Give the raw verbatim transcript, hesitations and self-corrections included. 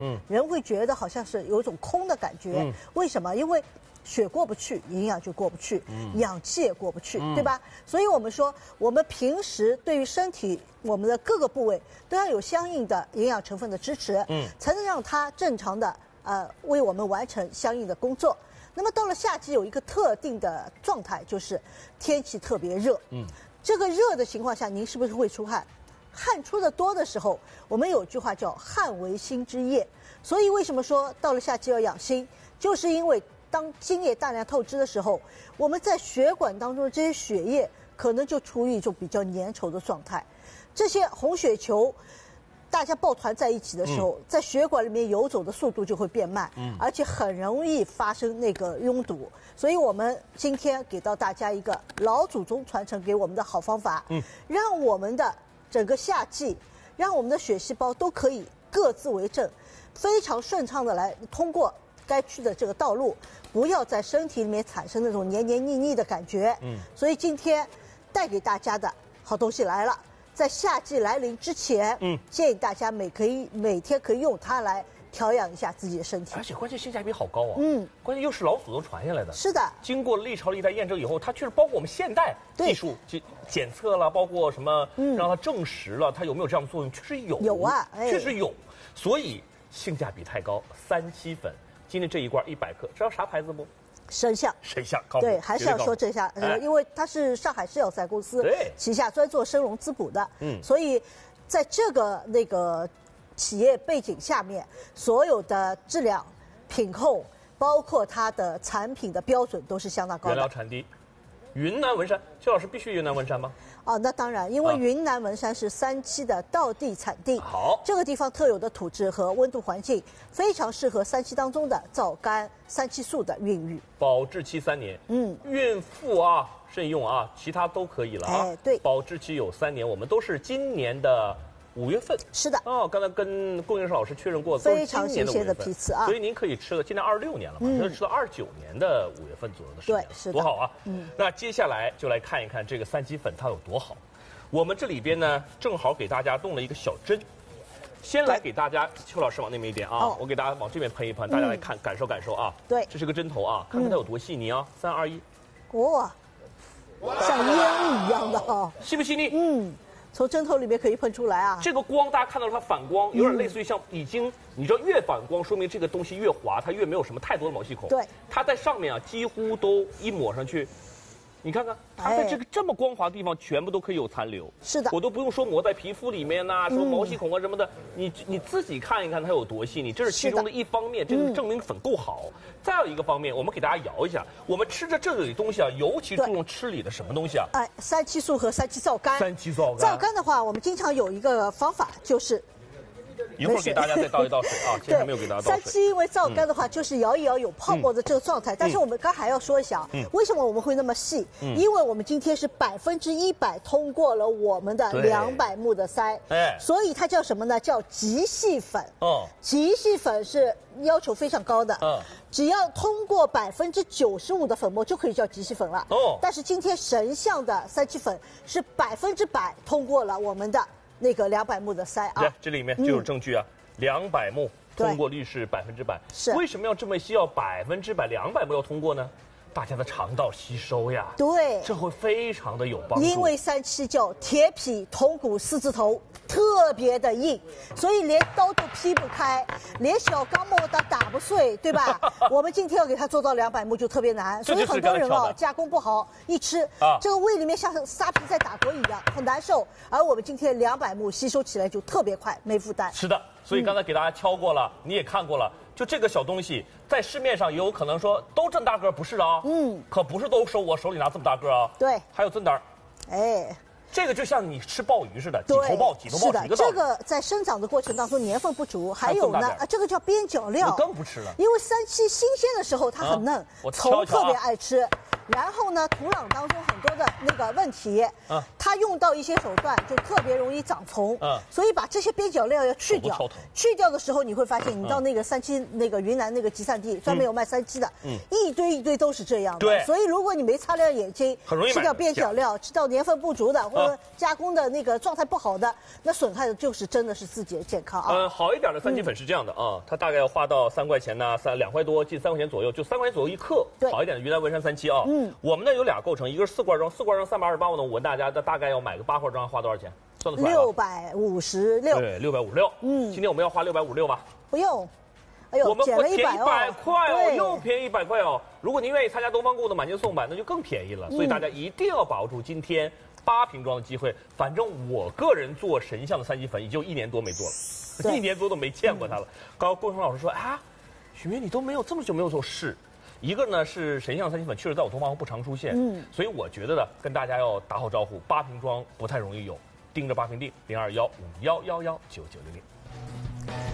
嗯， 人会觉得好像是有一种空的感觉。嗯，为什么？因为血过不去，营养就过不去，嗯、氧气也过不去，嗯、对吧？所以我们说，我们平时对于身体我们的各个部位都要有相应的营养成分的支持，嗯，才能让它正常的呃为我们完成相应的工作。那么到了夏季，有一个特定的状态，就是天气特别热，嗯，这个热的情况下，您是不是会出汗？汗出的多的时候，我们有句话叫“汗为心之液”，所以为什么说到了夏季要养心，就是因为当津液大量透支的时候，我们在血管当中的这些血液可能就处于一种比较粘稠的状态，这些红血球大家抱团在一起的时候，嗯、在血管里面游走的速度就会变慢，嗯、而且很容易发生那个拥堵。所以我们今天给到大家一个老祖宗传承给我们的好方法，嗯、让我们的整个夏季，让我们的血细胞都可以各自为政，非常顺畅的来通过该去的这个道路，不要在身体里面产生那种黏黏腻腻的感觉。嗯，所以今天带给大家的好东西来了，在夏季来临之前，嗯，建议大家每可以每天可以用它来调养一下自己的身体， 而且关键性价比好高啊！嗯，关键又是老祖宗传下来的。 是的， 经过历朝历代验证以后，它确实包括我们现代技术检检测了，包括什么，嗯，让它证实了它有没有这样的作用，确实有。 有啊， 哎、确实有，所以性价比太高。三七粉今天这一罐一百克，知道啥牌子不？ 生象， 生象高对，还是要说这下，呃，因为它是上海制药材公司旗下专做生荣滋补的，嗯，所以在这个那个企业背景下面，所有的质量、品控，包括它的产品的标准都是相当高的。 原料产地，云南文山，邱老师必须云南文山吗？ 哦，那当然，因为云南文山是三七的道地产地， 好， 这个地方特有的土质和温度环境，非常适合三七当中的皂苷三七素的孕育， 保质期三年。嗯，孕妇啊慎用啊，其他都可以了啊。 哎，对， 保质期有三年，我们都是今年的五月份。 是的。 哦，刚才跟供应商老师确认过， 非常新鲜的批次啊， 所以您可以吃了，今年二十六年了嘛，那、嗯、吃到二十九年的五月份左右的时间， 对，是的， 多好啊。嗯，那接下来就来看一看这个三七粉它有多好。我们这里边呢，正好给大家动了一个小针，先来给大家，邱老师往那边一点啊，哦、我给大家往这边喷一喷，大家来看、嗯、感受感受啊。 对， 这是个针头啊，看看它有多细腻啊。三二一， 哇，像烟雾一样的啊， 细不细腻？ 嗯。从针头里面可以喷出来啊！ 这个光大家看到它反光，有点类似于像已经，嗯、你知道越反光说明这个东西越滑，它越没有什么太多的毛细孔。 对， 它在上面啊几乎都一抹上去，你看看它在这个这么光滑的地方全部都可以有残留。 是的， 我都不用说抹在皮肤里面呐、啊，什么毛细孔啊什么的，嗯、你你自己看一看它有多细腻，这是其中的一方面，这个证明粉够好。嗯、再有一个方面，我们给大家摇一下，我们吃着这里东西啊，尤其注重吃里的什么东西啊？ 哎，三七素和三七皂苷。 三七皂苷。 皂苷的话，我们经常有一个方法就是。 一会儿给大家再倒一倒水啊，现在没有给大家倒水。 三七因为皂苷的话，就是摇一摇有泡沫的这个状态，嗯、但是我们刚还要说一下，嗯、为什么我们会那么细？嗯、因为我们今天是百分之一百通过了我们的两百目的筛，哎，所以它叫什么呢？叫极细粉。哦，极细粉是要求非常高的，嗯，只要通过百分之九十五的粉末就可以叫极细粉了。哦，但是今天神象的三七粉是百分之百通过了我们的。那个两百目的筛啊， 对，这里面就有证据啊，两百目通过率是百分之百。是为什么要这么细，要百分之百两百目要通过呢？大家的肠道吸收呀， 对， 这会非常的有帮助。 因为三七叫铁皮铜骨四字头，特别的硬，所以连刀都劈不开，连小钢镚都打不碎，对吧？我们今天要给它做到两百目就特别难，所以很多人啊加工不好，一吃啊，这个胃里面像沙皮在打滚一样，很难受。而我们今天两百目吸收起来就特别快，没负担。 是的，所以刚才给大家敲过了，嗯、你也看过了。就这个小东西，在市面上也有可能说都这么大个，不是啊？嗯，可不是都收我手里拿这么大个啊。 对， 还有这么点儿， 哎， 这个就像你吃鲍鱼似的，几头鲍，几头鲍， 是的，这个在生长的过程当中年份不足，还有呢，啊，这个叫边角料， 更不吃了， 因为三七新鲜的时候它很嫩，虫特别爱吃。 然后呢，土壤当中很多的那个问题， 啊， 它用到一些手段就特别容易长虫， 啊， 所以把这些边角料要去掉。去掉的时候，你会发现，你到那个三七那个云南那个集散地，专门有卖三七的，嗯，一堆一堆都是这样的。 对， 所以如果你没擦亮眼睛， 很容易吃掉边角料，吃掉年份不足的或者加工的那个状态不好的，那损害的就是真的是自己的健康啊。 嗯，好一点的三七粉是这样的啊，它大概要花到三块钱呢，三两块多，近三块钱左右，就三块钱左右一克。 对， 好一点的云南文山三七啊。嗯，我们呢有俩构成，一个是四罐装，四罐装三百二十八，我呢我问大家，大概要买个八块装花多少钱？算得出来六百五十六。 对，六百五十六。嗯，今天我们要花六百五十六吧？ 不用。哎呦， 我们减了便宜一百块哦，又便宜一百块哦。如果您愿意参加东方购物的满减送版，那就更便宜了。所以大家一定要把握住今天八瓶装的机会。反正我个人做神象的三七粉已经有一年多没做了，一年多都没见过它了。刚刚郭成老师说啊，许明你都没有这么久没有做是。一个呢是神象三七粉，确实在我东方不常出现，嗯，所以我觉得呢，跟大家要打好招呼，八瓶装不太容易有，盯着八瓶定零二幺五幺幺幺九九零零。